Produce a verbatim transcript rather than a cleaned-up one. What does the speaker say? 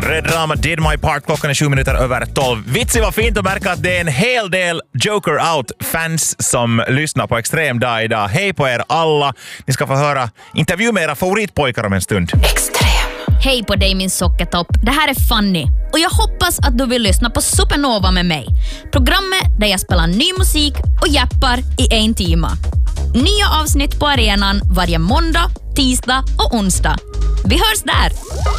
Red Drama Did My Part. Klockan är sju minuter över tolv. Vitsigt var fint att märka att det är en hel del Joker Out-fans som lyssnar på Extrem dag idag. Hej på er alla. Ni ska få höra intervju med era favoritpojkar om en stund. Extrem. Hej på dig min sockertopp. Det här är Fanny. Och jag hoppas att du vill lyssna på Supernova med mig. Programmet där jag spelar ny musik och jappar i en timme. Nya avsnitt på arenan varje måndag, tisdag och onsdag. Vi hörs där!